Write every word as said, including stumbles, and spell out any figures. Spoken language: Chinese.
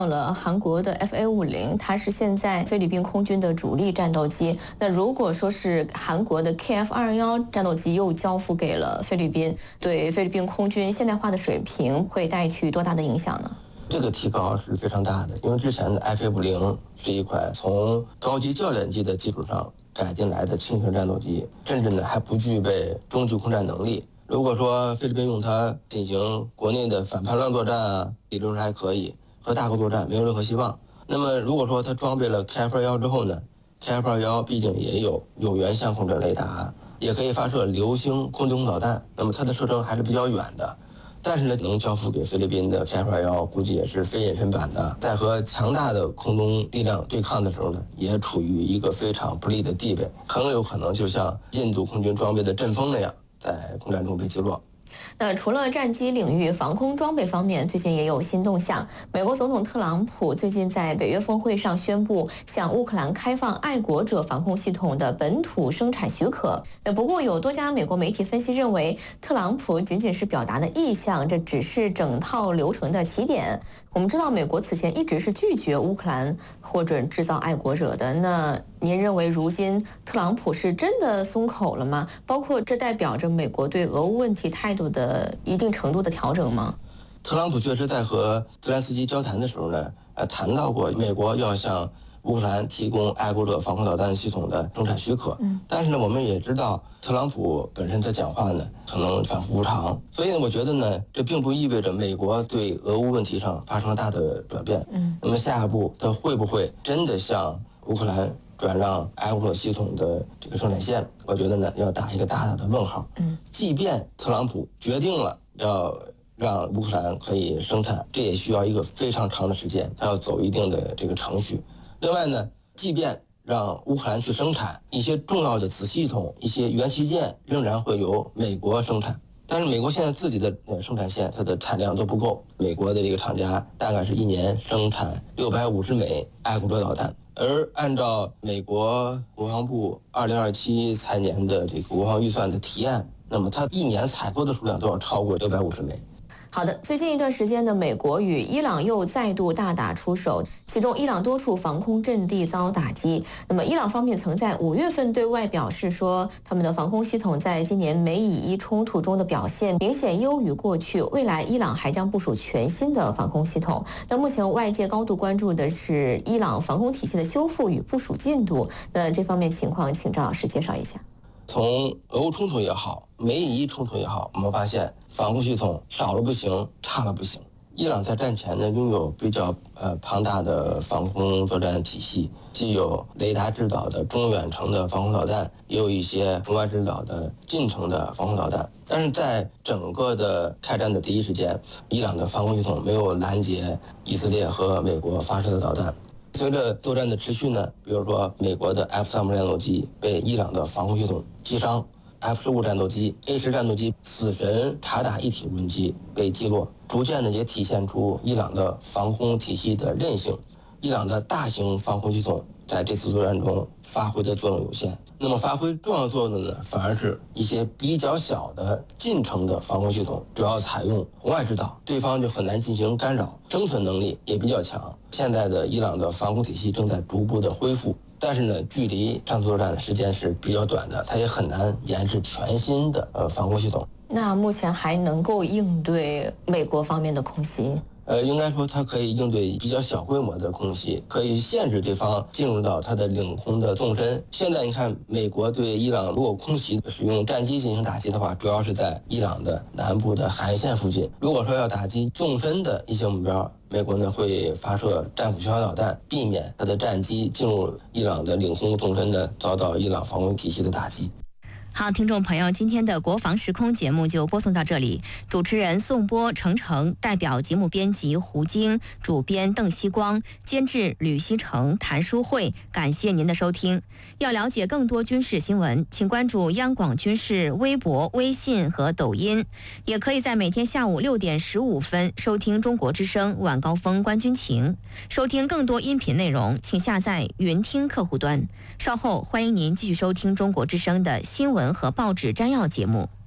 了韩国的 F A 五十，它是现在菲律宾空军的主力战斗机。那如果说是韩国的 K F 二十一战斗机又交付给了菲律宾，对菲律宾空军现代化的水平会带去多大的影响呢？ 这个提高是非常大的，因为之前的 F A 五十是一款从高级教练机的基础上改进来的轻型战斗机，甚至呢还不具备中距空战能力。如果说菲律宾用它进行国内的反叛乱作战啊，理论上还可以。和大国作战没有任何希望。那么，如果说它装备了 K F 二十一之后呢 ，K F 二十一毕竟也有有源相控阵雷达，也可以发射流星空对空导弹，那么它的射程还是比较远的。但是呢，能交付给菲律宾的 K F 二十一估计也是非隐身版的，在和强大的空中力量对抗的时候呢，也处于一个非常不利的地位，很有可能就像印度空军装备的阵风那样，在空战中被击落。 那除了战机领域，防空装备方面最近也有新动向。美国总统特朗普最近在北约峰会上宣布向乌克兰开放爱国者防空系统的本土生产许可。那不过有多家美国媒体分析认为，特朗普仅仅是表达了意向，这只是整套流程的起点。我们知道，美国此前一直是拒绝乌克兰获准制造爱国者的。那您认为，如今特朗普是真的松口了吗？包括这代表着美国对俄乌问题态度的一定程度的调整吗？ 特朗普确实在和泽连斯基交谈的时候呢，呃，谈到过美国要向乌克兰提供爱国者防空导弹系统的生产许可。嗯，但是呢，我们也知道特朗普本身在讲话呢，可能反复无常，所以呢，我觉得呢，这并不意味着美国对俄乌问题上发生了大的转变。嗯，那么下一步他会不会真的向乌克兰转让爱国者系统的这个生产线？我觉得呢，要打一个大大的问号。嗯，即便特朗普决定了要让乌克兰可以生产，这也需要一个非常长的时间，它要走一定的这个程序。另外呢，即便让乌克兰去生产一些重要的子系统、一些元器件，仍然会由美国生产。但是美国现在自己的生产线，它的产量都不够。美国的这个厂家大概是一年生产六百五十枚爱国者导弹，而按照美国国防部二零二七财年的这个国防预算的提案，那么它一年采购的数量都要超过六百五十枚。 好的，最近一段时间的美国与伊朗又再度大打出手，其中伊朗多处防空阵地遭打击。那么伊朗方面曾在五月份对外表示说，他们的防空系统在今年美以伊冲突中的表现明显优于过去，未来伊朗还将部署全新的防空系统。那目前外界高度关注的是伊朗防空体系的修复与部署进度，那这方面情况请赵老师介绍一下。 从俄乌冲突也好，美以伊冲突也好，我们发现防空系统少了不行，差了不行。伊朗在战前呢，拥有比较呃庞大的防空作战体系，既有雷达制导的中远程的防空导弹，也有一些红外制导的近程的防空导弹。但是在整个的开战的第一时间，伊朗的防空系统没有拦截以色列和美国发射的导弹。随着作战的持续呢，比如说美国的 F 三十战斗机被伊朗的防空系统击伤， F 十五战斗机、A 十战斗机、死神察打一体无人机被击落，逐渐的也体现出伊朗的防空体系的韧性。伊朗的大型防空系统在这次作战中发挥的作用有限，那么发挥重要作用的呢，反而是一些比较小的近程的防空系统，主要采用红外制导，对方就很难进行干扰，生存能力也比较强。现在的伊朗的防空体系正在逐步的恢复，但是呢，距离上次作战的时间是比较短的，它也很难研制全新的呃防空系统。 那目前还能够应对美国方面的空袭？ 呃，应该说它可以应对比较小规模的空袭，可以限制对方进入到它的领空的纵深。现在你看，美国对伊朗如果空袭使用战机进行打击的话，主要是在伊朗的南部的海岸线附近。如果说要打击纵深的一些目标，美国呢会发射战斧巡航导弹，避免它的战机进入伊朗的领空纵深的遭到伊朗防空体系的打击。 好，听众朋友，今天的国防时空节目就播送到这里。主持人宋波、程程，代表节目编辑胡晶，主编邓希光，监制吕希成、谭淑慧。感谢您的收听。要了解更多军事新闻，请关注央广军事微博、微信和抖音，也可以在每天下午六点十五分收听中国之声晚高峰观军情。收听更多音频内容，请下载云听客户端。稍后欢迎您继续收听中国之声的新闻和报纸摘要节目。